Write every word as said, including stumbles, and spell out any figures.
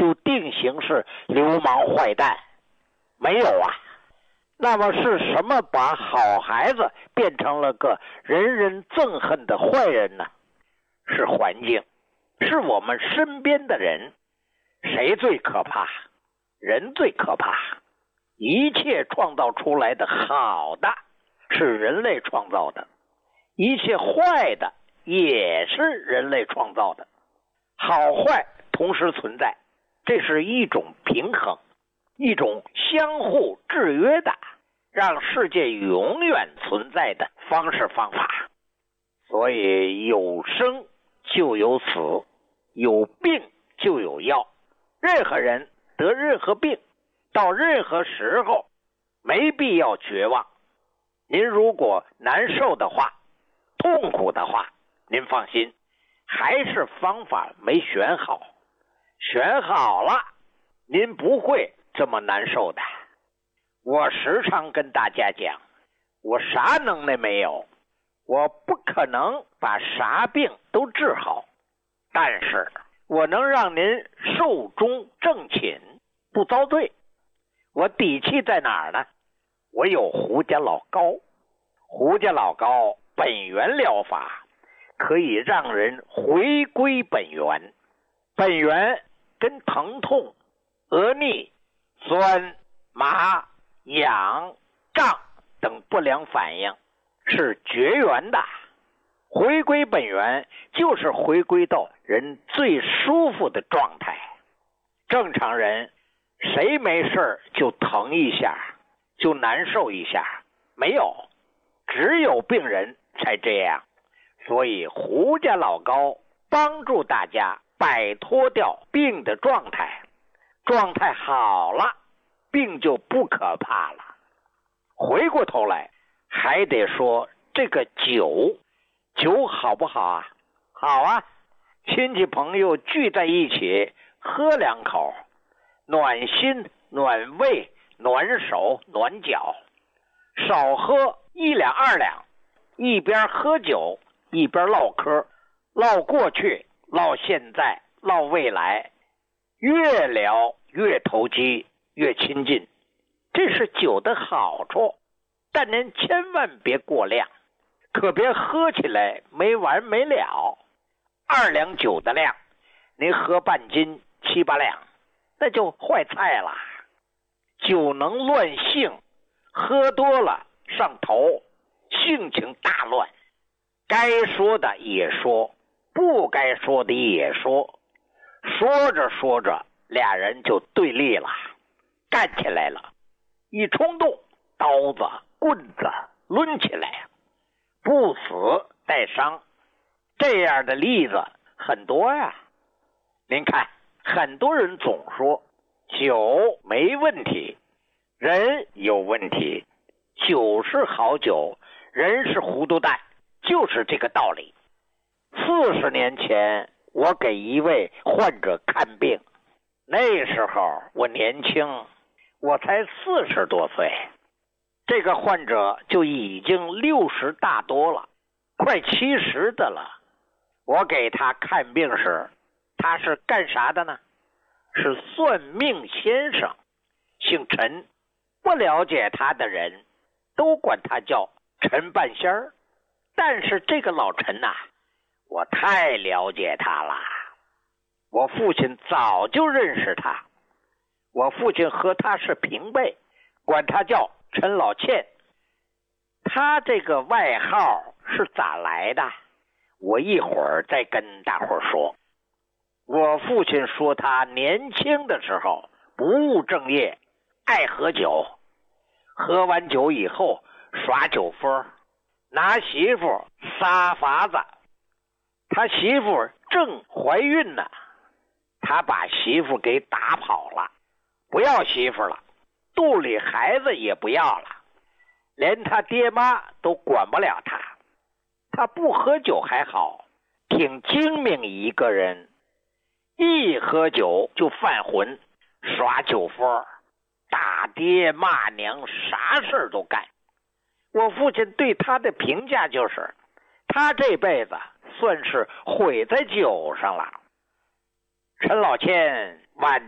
就定型是流氓坏蛋？没有啊。那么是什么把好孩子变成了个人人憎恨的坏人呢？是环境，是我们身边的人。谁最可怕？人最可怕。一切创造出来的好的是人类创造的，一切坏的也是人类创造的，好坏同时存在，这是一种平衡，一种相互制约的让世界永远存在的方式方法。所以有生就有死，有病就有药。任何人得任何病，到任何时候没必要绝望。您如果难受的话，痛苦的话，您放心，还是方法没选好。选好了，您不会这么难受的。我时常跟大家讲，我啥能耐没有，我不可能把啥病都治好，但是我能让您寿终正寝，不遭罪。我底气在哪儿呢？我有胡家老膏。胡家老膏本源疗法可以让人回归本源。本源跟疼痛、额逆、酸、麻、痒、胀等不良反应是绝缘的。回归本源就是回归到人最舒服的状态。正常人谁没事就疼一下，就难受一下？没有，只有病人才这样。所以胡家老膏帮助大家摆脱掉病的状态，状态好了，病就不可怕了。回过头来还得说这个酒，酒好不好啊？好啊，亲戚朋友聚在一起喝两口，暖心、暖胃、暖手、暖脚。少喝一两二两，一边喝酒一边唠嗑，唠过去，唠现在，唠未来，越聊越投机，越亲近。这是酒的好处，但您千万别过量，可别喝起来没完没了。二两酒的量，您喝半斤七八两，那就坏菜了。酒能乱性，喝多了上头，性情大乱，该说的也说，不该说的也说，说着说着俩人就对立了，干起来了。一冲动，刀子棍子抡起来，不死带伤。这样的例子很多呀。您看，很多人总说酒没问题，人有问题。酒是好酒，人是糊涂蛋，就是这个道理。四十年前，我给一位患者看病，那时候我年轻，我才四十多岁，这个患者就已经六十大多了，快七十的了。我给他看病时，他是干啥的呢？是算命先生，姓陈。不了解他的人都管他叫陈半仙儿。但是这个老陈呐、啊，我太了解他了。我父亲早就认识他，我父亲和他是平辈，管他叫陈老倩。他这个外号是咋来的？我一会儿再跟大伙儿说。我父亲说他年轻的时候不务正业，爱喝酒，喝完酒以后耍酒疯，拿媳妇撒法子。他媳妇正怀孕呢，他把媳妇给打跑了，不要媳妇了，肚里孩子也不要了，连他爹妈都管不了他。他不喝酒还好，挺精明一个人，一喝酒就犯浑，耍酒疯，打爹骂娘，啥事都干。我父亲对他的评价就是，他这辈子算是毁在酒上了。陈老千晚